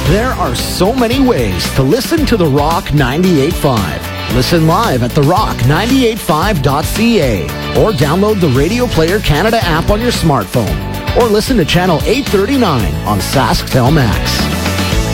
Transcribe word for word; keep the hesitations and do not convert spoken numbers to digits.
There are so many ways to listen to The Rock ninety-eight point five. Listen live at the rock nine eight five dot c a or download the Radio Player Canada app on your smartphone or listen to Channel eight thirty-nine on Sasktel Max.